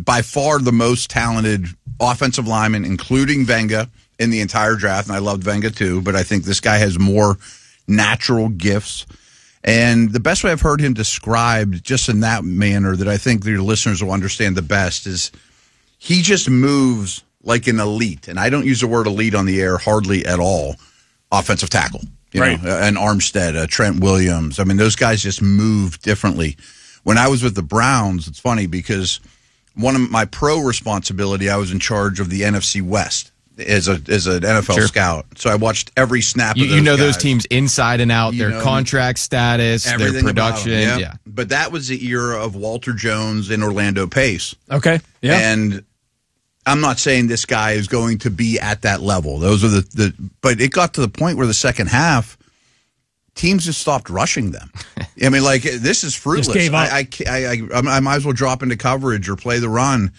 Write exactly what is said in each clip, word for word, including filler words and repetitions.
by far the most talented offensive lineman, including Venga, in the entire draft. And I loved Venga too, but I think this guy has more natural gifts. And the best way I've heard him described, just in that manner that I think your listeners will understand the best, is he just moves like an elite. And I don't use the word elite on the air hardly at all. Offensive tackle, you right. know, an Armstead, a Trent Williams. I mean, those guys just move differently. When I was with the Browns, it's funny because one of my pro responsibility, I was in charge of the N F C West. As a as an N F L sure. scout, so I watched every snap. You, of those you know guys. those teams inside and out, You their know, contract status, their production. Yep. Yeah, but that was the era of Walter Jones and Orlando Pace. Okay, yeah, and I'm not saying this guy is going to be at that level. Those are the, the but it got to the point where the second half, teams just stopped rushing them. I mean, like this is fruitless. Just gave up. I, I, I I might as well drop into coverage or play the run,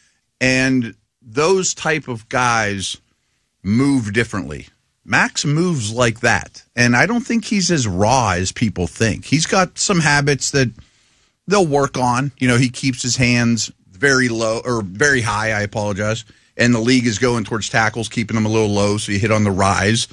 and those type of guys move differently. Max moves like that, and I don't think he's as raw as people think. He's got some habits that they'll work on. You know, he keeps his hands very low or very high, I apologize, and the league is going towards tackles, keeping them a little low so you hit on the rise.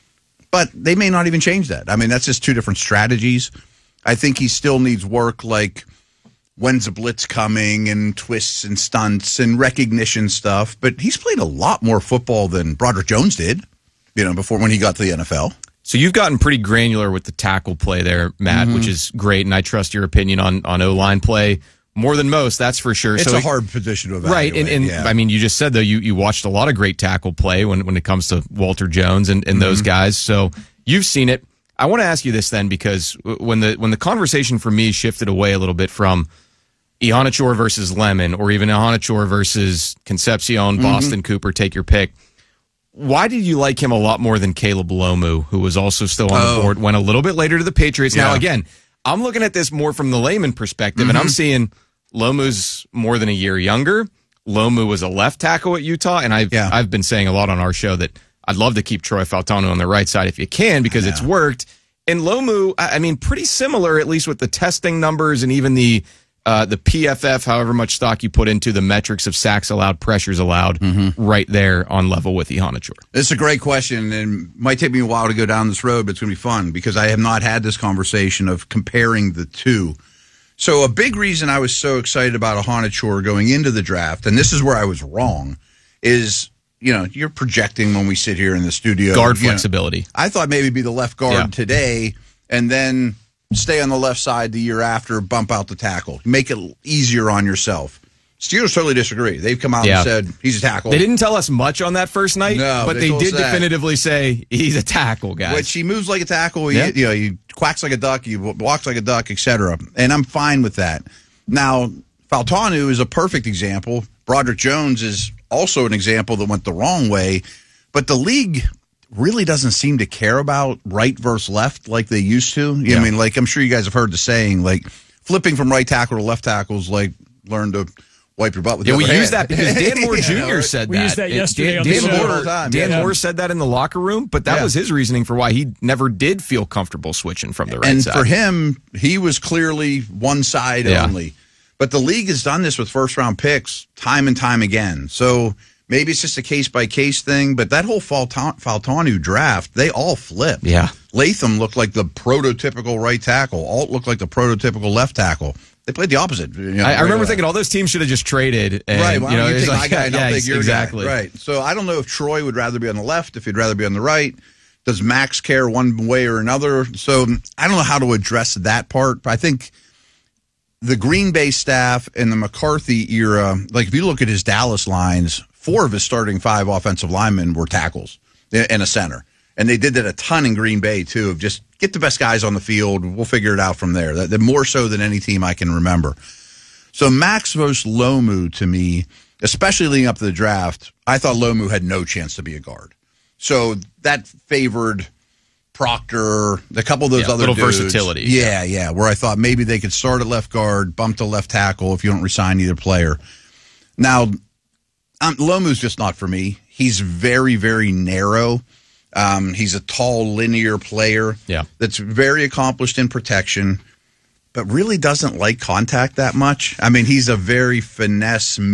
But they may not even change that. I mean, that's just two different strategies. I think he still needs work like when's the blitz coming and twists and stunts and recognition stuff. But he's played a lot more football than Broderick Jones did, you know, before when he got to the N F L. So you've gotten pretty granular with the tackle play there, Matt, mm-hmm. which is great, and I trust your opinion on, on O-line play more than most, that's for sure. It's so a hard position to evaluate. Right, and, and yeah. I mean, you just said, though, you, you watched a lot of great tackle play when, when it comes to Walter Jones and, and mm-hmm. those guys, so you've seen it. I want to ask you this then, because when the when the conversation for me shifted away a little bit from Iheanacho versus Lemon, or even Iheanacho versus Concepcion, Boston mm-hmm. Cooper, take your pick, why did you like him a lot more than Caleb Lomu, who was also still on oh. the board, went a little bit later to the Patriots? Yeah. Now, again, I'm looking at this more from the layman perspective, mm-hmm. and I'm seeing Lomu's more than a year younger. Lomu was a left tackle at Utah, and I've, yeah. I've been saying a lot on our show that I'd love to keep Troy Faltano on the right side if you can, because it's worked. And Lomu, I mean, pretty similar, at least with the testing numbers and even the uh, the P F F, however much stock you put into the metrics of sacks allowed, pressures allowed, mm-hmm. right there on level with Iheanacho. This is a great question, and it might take me a while to go down this road, but it's going to be fun because I have not had this conversation of comparing the two. So a big reason I was so excited about Iheanacho going into the draft, and this is where I was wrong, is, you know, you're projecting when we sit here in the studio. Guard you flexibility. Know, I thought maybe be the left guard yeah. today and then stay on the left side the year after, bump out the tackle. Make it easier on yourself. Steelers totally disagree. They've come out yeah. and said he's a tackle. They didn't tell us much on that first night, no, but they, they did that. definitively say he's a tackle, guys. Which he moves like a tackle. He, yeah. you know, he quacks like a duck. He walks like a duck, et cetera. And I'm fine with that. Now, Faltanu is a perfect example. Broderick Jones is also an example that went the wrong way. But the league really doesn't seem to care about right versus left like they used to. Yeah. I mean, like, I'm sure you guys have heard the saying, like, flipping from right tackle to left tackle is like learn to wipe your butt with yeah, the we other use hand. that because Dan Moore Junior yeah, said we that. We used that yesterday Dan, on Dan, the show. Moore, time. Dan yeah. Moore said that in the locker room, but that yeah. was his reasoning for why he never did feel comfortable switching from the right and side. And for him, he was clearly one side yeah. only. But the league has done this with first-round picks time and time again. So maybe it's just a case-by-case thing, but that whole Falta- Faltanu draft, they all flipped. Yeah. Latham looked like the prototypical right tackle. Alt looked like the prototypical left tackle. They played the opposite. You know, I, right I remember away. thinking all those teams should have just traded. And, right. Well, you know, you take like, my guy and I'll yeah, take your exactly. guy. Right. So I don't know if Troy would rather be on the left, if he'd rather be on the right. Does Max care one way or another? So I don't know how to address that part. But I think the Green Bay staff and the McCarthy era, like if you look at his Dallas lines, four of his starting five offensive linemen were tackles and a center. And they did that a ton in Green Bay, too, of just get the best guys on the field. We'll figure it out from there. That, that more so than any team I can remember. So Max versus Lomu, to me, especially leading up to the draft, I thought Lomu had no chance to be a guard. So that favored Proctor, a couple of those yeah, other little dudes. versatility. Yeah, yeah, where I thought maybe they could start at left guard, bump to left tackle if you don't resign either player. Now, um, Lomu's just not for me. He's very, very narrow. Um, he's a tall, linear player yeah. that's very accomplished in protection, but really doesn't like contact that much. I mean, he's a very finesse